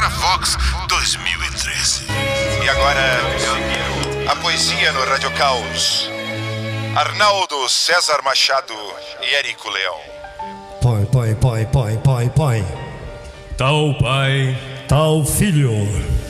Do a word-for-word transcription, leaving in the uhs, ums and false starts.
Ultra Vox dois mil e treze. E agora, a poesia no Rádio Caos. Arnaldo César Machado e Érico Leão. Pai, pai, pai, pai, pai, pai. Tal pai, tal filho.